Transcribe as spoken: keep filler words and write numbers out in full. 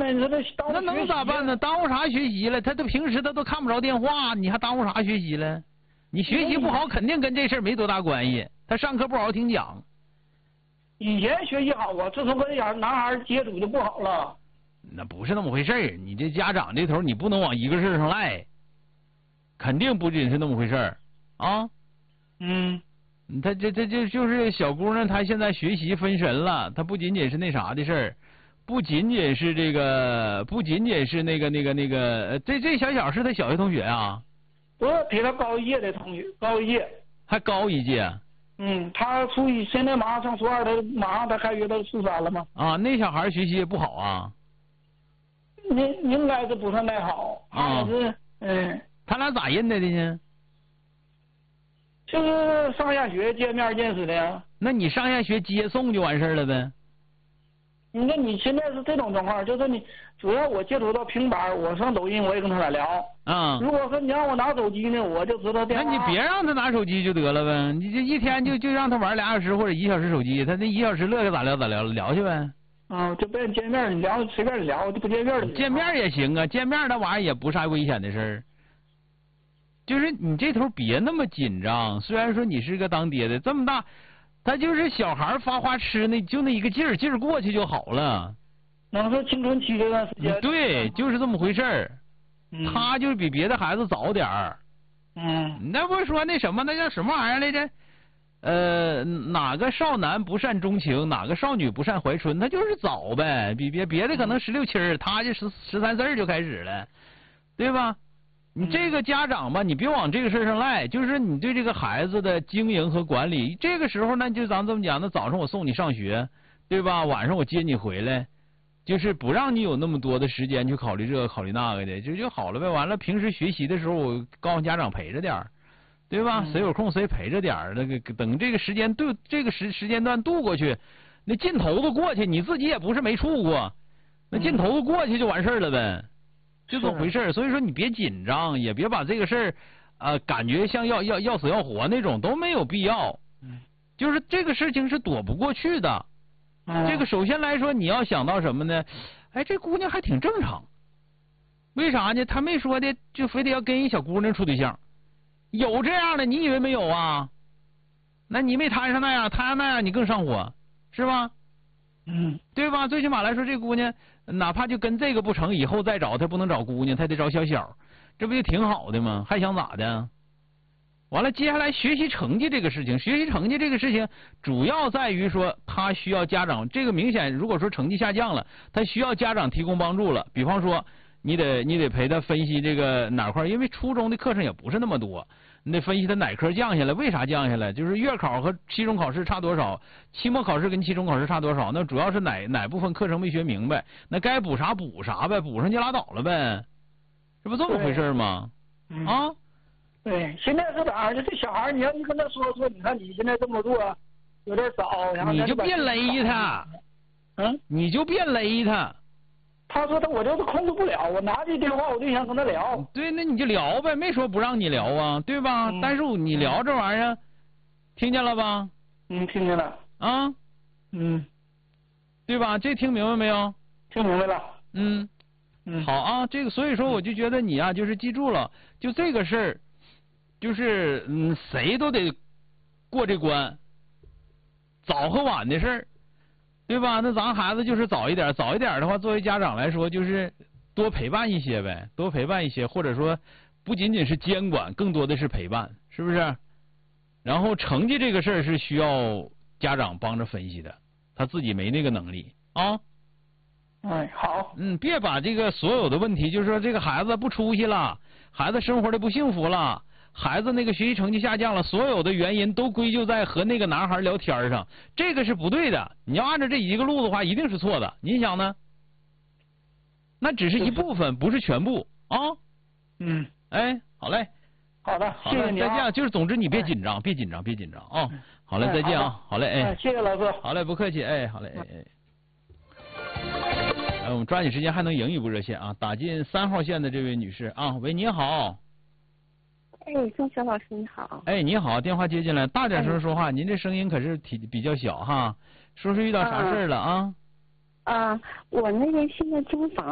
呗，你说这耽误那能咋办呢？耽误啥学习了？他都平时他都看不着电话，你还耽误啥学习了？你学习不好，肯定跟这事儿没多大关系。他上课不好好听讲。 以前学习好啊，自从跟这俩男孩接触就不好了。 那不是那么回事儿，你这家长这头你不能往一个事儿上赖，肯定不仅是那么回事儿啊。 嗯， 他这这这就是小姑娘，她现在学习分神了，她不仅仅是那啥的事儿，不仅仅是这个，不仅仅是那个那个那个，呃这这小小是她小学同学啊。 不是比他高一届的同学，高一届。 还高一届。 嗯，他初一，现在马上上初二，他马上他开学到初三了嘛。 啊，那小孩学习也不好啊。 应应该是不算太好， 啊， 也是，嗯。 他俩咋认得的呢？ 就是上下学见面认识的呀。 那你上下学接送就完事儿了呗？ 你看你现在是这种状况，就是你主要我接触到平板，我上抖音我也跟他俩聊。 啊、 嗯。如果说你让我拿手机呢，我就知道电话。 那你别让他拿手机就得了呗，你这一天就就让他玩俩小时或者一小时手机，他那一小时乐意咋聊咋聊聊去呗。 啊，就别见面，你聊随便聊，就不见面了。 见面也行啊，见面那玩意儿也不啥危险的事儿。就是你这头别那么紧张，虽然说你是个当爹的，这么大，他就是小孩发花痴那就那一个劲儿劲儿过去就好了。 能说青春期这段时间？ 对，就是这么回事儿。 嗯、 他就是比别的孩子早点儿。 嗯。 那不是说那什么，那叫什么玩意儿来着？呃，哪个少男不善钟情，哪个少女不善怀春，他就是早呗，比别别的可能十六七儿，他就十十三四就开始了，对吧？你这个家长吧，你别往这个事上赖，就是你对这个孩子的经营和管理，这个时候呢，就咱这么讲，那早上我送你上学，对吧？晚上我接你回来，就是不让你有那么多的时间去考虑这个考虑那个的，就就好了呗。完了，平时学习的时候，我告诉家长陪着点儿。对吧？ 嗯、 谁有空谁陪着点儿，那个等这个时间度这个时时间段度过去，那劲头子过去，你自己也不是没处过，那劲头子过去就完事儿了呗，就这么回事儿。所以说你别紧张，也别把这个事儿，呃，感觉像要要要死要活那种都没有必要。 嗯， 就是这个事情是躲不过去的。 嗯、 这个首先来说，你要想到什么呢？哎，这姑娘还挺正常，为啥呢？她没说的，就非得要跟一小姑娘处对象。有这样的，你以为没有啊？那你没摊上那样，摊上那样你更上火，是吧？ 嗯， 对吧？最起码来说，这姑娘哪怕就跟这个不成，以后再找她不能找姑娘，她得找小小，这不就挺好的吗？还想咋的？完了，接下来学习成绩这个事情，学习成绩这个事情主要在于说，他需要家长。这个明显，如果说成绩下降了，他需要家长提供帮助了。比方说，你得你得陪他分析这个哪块，因为初中的课程也不是那么多。你得分析他哪科降下来，为啥降下来？就是月考和期中考试差多少，期末考试跟期中考试差多少？那主要是哪哪部分课程没学明白？那该补啥补啥呗，补上就拉倒了呗，这不这么回事吗？ 嗯、 啊， 对，现在是咋的？这小孩，你要你跟他说说，你看你现在这么做有点早，然后你就别勒他， 嗯， 你就别勒他。 他说他我就是控制不了，我拿这电话我就想跟他聊。 对，那你就聊呗，没说不让你聊啊，对吧？ 嗯、 但是你聊这玩意儿，听见了吧？ 嗯，听见了。 啊， 嗯， 对吧？这听明白没有？ 听明白了。 嗯， 嗯， 好啊，这个所以说我就觉得你啊，就是记住了，就这个事儿，就是嗯，谁都得过这关，早和晚的事儿。对吧？那咱孩子就是早一点，早一点的话，作为家长来说，就是多陪伴一些呗，多陪伴一些，或者说不仅仅是监管，更多的是陪伴，是不是？然后成绩这个事儿是需要家长帮着分析的，他自己没那个能力啊。 哎，好。 嗯，别把这个所有的问题，就是说这个孩子不出息了，孩子生活的不幸福了。孩子那个学习成绩下降了，所有的原因都归咎在和那个男孩聊天上，这个是不对的。你要按照这一个路的话，一定是错的。您想呢？那只是一部分，不是全部啊。 嗯， 哎，好嘞， 好的， 好嘞， 谢谢你啊。 再见。就是总之你别紧张，别紧张，别紧张啊。好嘞，再见啊。好嘞，哎， 谢谢老师。 好嘞，不客气，哎，好嘞，哎哎。哎，我们抓紧时间还能赢一部热线啊！打进三号线的这位女士啊，喂，你好。 哎，宋小老师你好。 哎，你好，电话接进来，大点声说话，哎、您这声音可是挺比较小哈。说是遇到啥事儿了啊？ 啊，我那个现在租房。